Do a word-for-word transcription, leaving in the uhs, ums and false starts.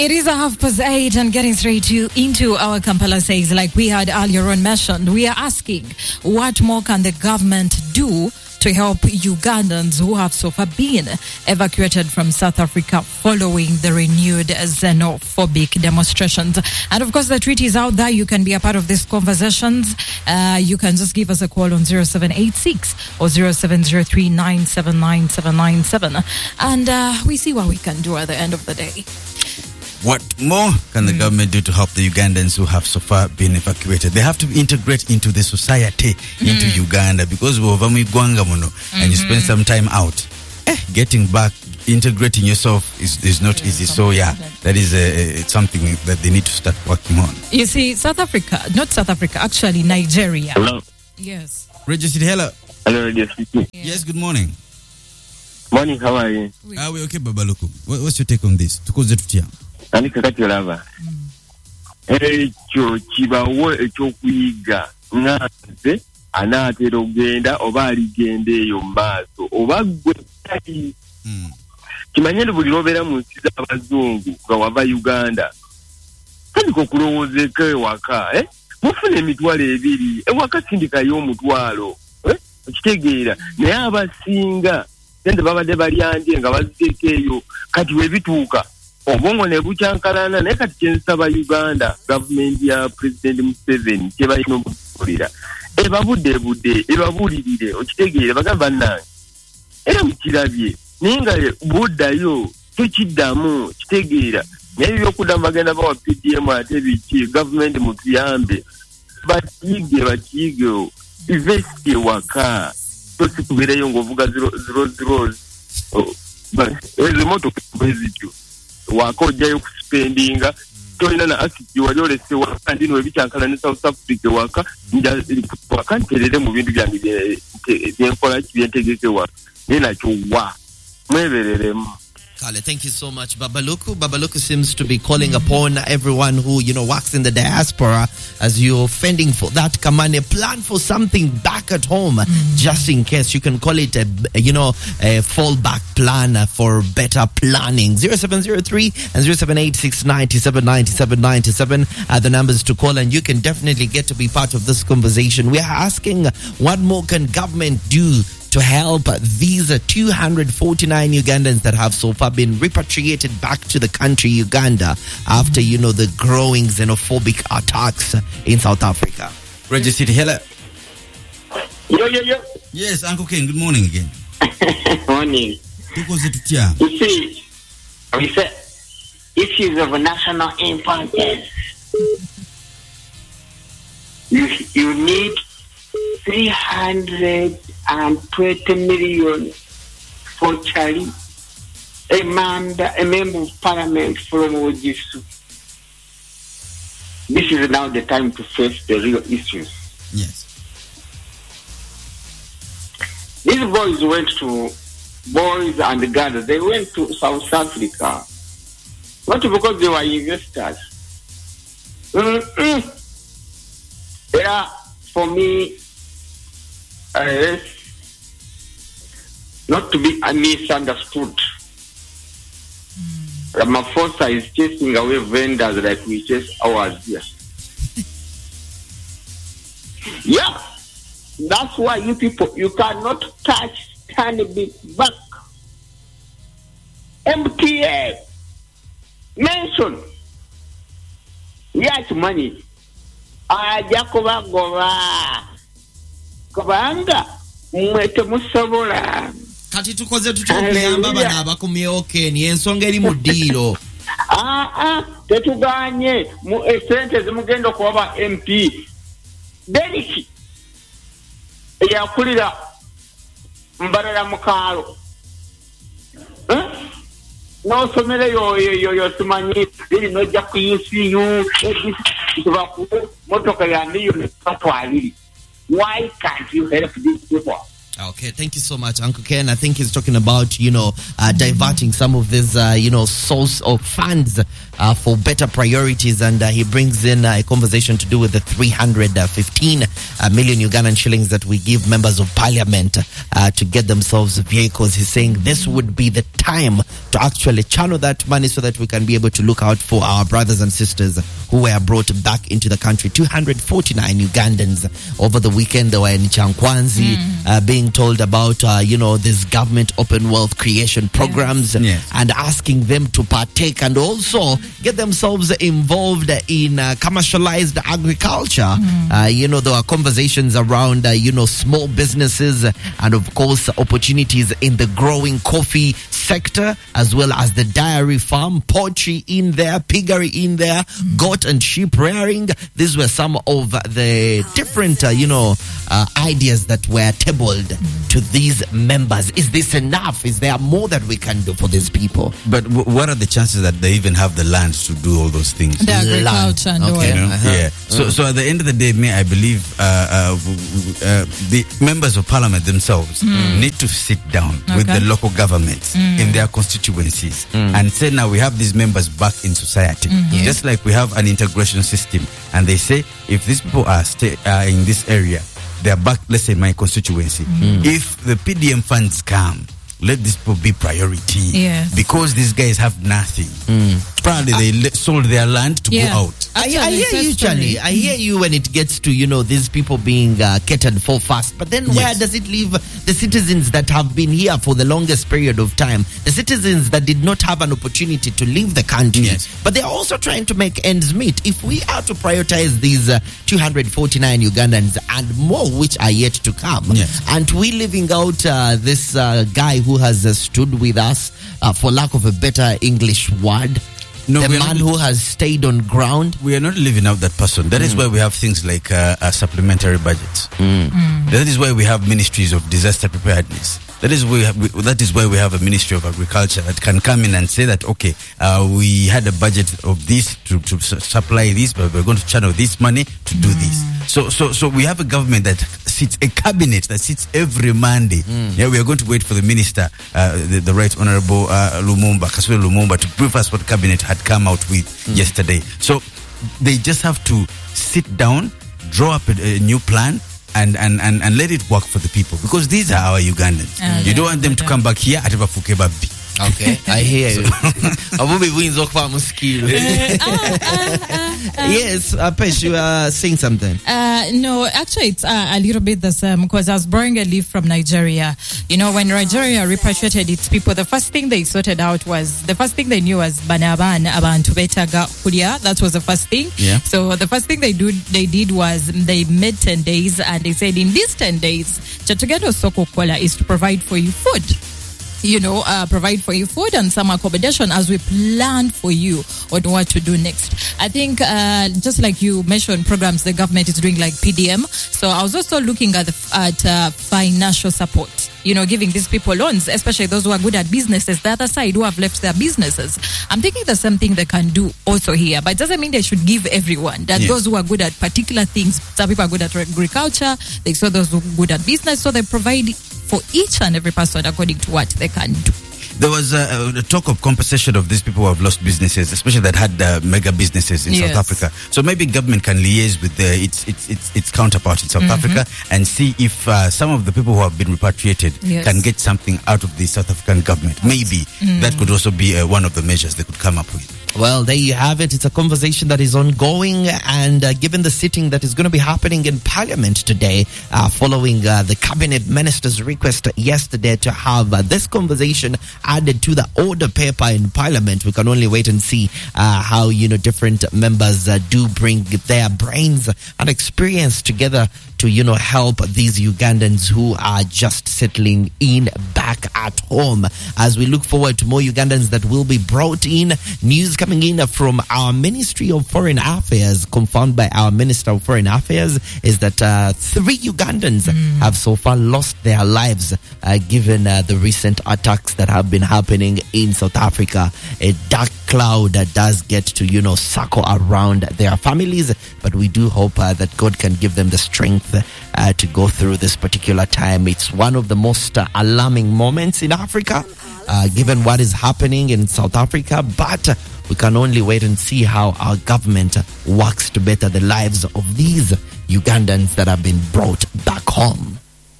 It is a half past eight and getting straight to into our Kampala says, like we had earlier on mentioned, we are asking what more can the government do to help Ugandans who have so far been evacuated from South Africa following the renewed xenophobic demonstrations. And of course, the tweet is out there. You can be a part of these conversations. Uh, you can just give us a call on zero seven eight six or zero seven zero three nine seven nine seven nine seven. And uh, we see what we can do at the end of the day. What more can the mm. government do to help the Ugandans who have so far been evacuated? They have to integrate into the society, mm. into Uganda, because mm-hmm. and you spend some time out. Eh, getting back, integrating yourself is, is not yeah, easy. So yeah, that is a, something that they need to start working on. You see, South Africa, not South Africa, actually Nigeria. Hello. Yes. Registered, hello. Hello, yes. Yeah. Yes, good morning. Morning, how are you? Are we okay, Babaluku? What, what's your take on this? Ani kakati olaba ekyo kibawo ekyokuyiga nganze anaatera ogenda oba aligenda eyo mu maaso oba gwe kimanye nti buli lwobeera mu nsi z'abazungu nga wava Uganda tandika okulowoozaeko ewaka eh? mufuna emitwalo ebiri ewaka sindikayo omutwalo eh? okitegeera naye abasinga sente babadde balyandye nga baziteeko eyo kati webituuka obongo ne bucyankalana naye kati kyensaba Uganda gavumenti ya President Museveni kyebalina okukolera ebabudde budde ebabulirire okitegeere bagamba nange era mukirabye naye nga buddayo tekiddamu kitegeera naye byokuddamu bagenda bawa P D M ate biki gavumenti mutuyambe bakiyige bakiyige investi waka tosikubireyo ng'ovuga zero zero zero ezo motoka ezityo wako ojjayo kuspendinga tolina na asiki wali olese waka ndino ebicyankala ne South Africa waka nja waka nterere mu bintu byange byenkola kibyentegeke waka naye nakyo wa mwebereremu. Kale, thank you so much, Babaluku. Babaluku seems to be calling upon everyone who, you know, works in the diaspora as you're fending for that Kamane plan for something back at home, mm-hmm. just in case. You can call it a, you know, a fallback plan for better planning. zero seven zero three and zero seven eight six nine seven nine seven nine seven are the numbers to call, and you can definitely get to be part of this conversation. We are asking, what more can government do to help these two hundred forty-nine Ugandans that have so far been repatriated back to the country, Uganda, after, you know, the growing xenophobic attacks in South Africa? Registered, hello. Yo, yo, yo. Yes, Uncle Ken, good morning again. Morning. You see, we said issues of national importance. You, you need three hundred twenty million for Charlie, a member, a member of parliament from Ojisu. This is now the time to face the real issues. Yes. These boys went to, boys and girls, they went to South Africa, not because they were investors. Mm-mm. Yeah, for me, uh, not to be misunderstood. Mm. Ramaphosa is chasing away vendors like we chase ours here. Yeah, that's why you people, you cannot touch Stanbic Bank. M T A, mention, yes, money. Aja kubagoba kubanga mwete musobola kati tukoze tutokuyamba bana abakumyeoke ni ensonga eri mu ddiiro. Ah ah tetuganye mu sente zimugenda kuba M P Deriki yakulira mbarala mukalo eh no somere yo yo yo simanyi ili noja ku U C U tubaku motoka ya ndiyo twaliri. Why can't you help these people? Okay, thank you so much, Uncle Ken. I think he's talking about, you know, uh, diverting some of this, uh, you know, source of funds uh, for better priorities. And uh, he brings in uh, a conversation to do with the three hundred fifteen uh, million Ugandan shillings that we give members of parliament uh, to get themselves vehicles. He's saying this would be the time to actually channel that money so that we can be able to look out for our brothers and sisters who were brought back into the country. two hundred forty-nine Ugandans over the weekend. They were in Chankwanzi, mm. uh, being told about, uh, you know, this government open wealth creation programs, yes. Yes. and asking them to partake and also get themselves involved in uh, commercialized agriculture. Mm. Uh, you know, there are conversations around, uh, you know, small businesses and, of course, opportunities in the growing coffee sector, as well as the dairy farm, poultry in there, piggery in there, mm. goat and sheep rearing. These were some of the different, uh, you know, uh, ideas that were tabled mm. to these members. Is this enough? Is there more that we can do for these people? But w- what are the chances that they even have the land to do all those things? The agriculture and Okay. oil. You know? Uh-huh. Yeah. So, so at the end of the day, me, I believe uh, uh, w- w- uh, the members of parliament themselves Mm. need to sit down Okay. with the local governments Mm. in their constituencies Mm. and say, now we have these members back in society. Mm-hmm. Just like we have an integration system. And they say, if these people are stay, uh, in this area, they are back, let's say, my constituency. Mm. If the P D M funds come, let these people be priority. Yes. Because these guys have nothing. Mm. Probably they le- sold their land to Yeah. go out. I, Actually, I hear it's a you, story. Charlie. I hear you when it gets to, you know, these people being uh, catered for fast. But then where Yes. does it leave the citizens that have been here for the longest period of time? The citizens that did not have an opportunity to leave the country. Yes. But they're also trying to make ends meet. If we are to prioritize these uh, two hundred forty-nine Ugandans and more which are yet to come, Yes. and we leaving out uh, this uh, guy who has uh, stood with us, uh, for lack of a better English word, No, the we are man not- who has stayed on ground. We are not leaving out that person. That is why we have things like uh, uh, supplementary budgets. That is why we have ministries of disaster preparedness. That is why we, that is why we have a Ministry of Agriculture that can come in and say that, okay, uh, we had a budget of this to, to su- supply this, but we're going to channel this money to do this. So, so, so we have a government that sits, a cabinet that sits every Monday. Yeah, we are going to wait for the minister, uh, the, the Right Honorable uh, Lumumba, Kasule Lumumba, to brief us what cabinet had come out with yesterday. So they just have to sit down, draw up a, a new plan, and, and, and, and let it work for the people, because these are our Ugandans. Uh, you yeah, don't want them to yeah. come back here at Bafuke Babi. Okay, I hear you. Abubi wins okwa muskiru. Yes, uh, Pesh, you are saying something. Uh, no, actually, it's uh, a little bit the same, because I was borrowing a leaf from Nigeria. You know, when Nigeria repatriated its people, the first thing they sorted out was, the first thing they knew was Banaban, Abantu Betaga Hulia. That was the first thing. Yeah. So the first thing they do, they did was they made ten days, and they said, in these ten days, Chatugedo Soko Kola is to provide for you food. You know, uh, provide for you food and some accommodation as we plan for you on what to do next. I think, uh, just like you mentioned, programs the government is doing like P D M. So I was also looking at the, at uh, financial support. You know, giving these people loans, especially those who are good at businesses. The other side who have left their businesses. I'm thinking there's something they can do also here, but it doesn't mean they should give everyone. That Yeah. those who are good at particular things. Some people are good at agriculture. They saw those who are good at business. So they provide for each and every person according to what they can do. There was uh, a talk of compensation of these people who have lost businesses, especially that had uh, mega businesses in Yes. South Africa. So maybe government can liaise with the, its, its, its, its counterpart in South Africa and see if uh, some of the people who have been repatriated Yes. can get something out of the South African government. Maybe that could also be uh, one of the measures they could come up with. Well, there you have it. It's a conversation that is ongoing, and uh, given the sitting that is going to be happening in Parliament today, uh, following uh, the Cabinet Minister's request yesterday to have uh, this conversation added to the order paper in Parliament, we can only wait and see uh, how, you know, different members uh, do bring their brains and experience together to, you know, help these Ugandans who are just settling in back at home. As we look forward to more Ugandans that will be brought in, news coming in from our Ministry of Foreign Affairs, confirmed by our Minister of Foreign Affairs, is that uh, three Ugandans mm. have so far lost their lives, uh, given uh, the recent attacks that have been happening in South Africa. A dark cloud uh, does get to, you know, circle around their families. But we do hope uh, that God can give them the strength uh, to go through this particular time. It's one of the most uh, alarming moments in Africa, uh, given what is happening in South Africa. But uh, we can only wait and see how our government works to better the lives of these Ugandans that have been brought back home.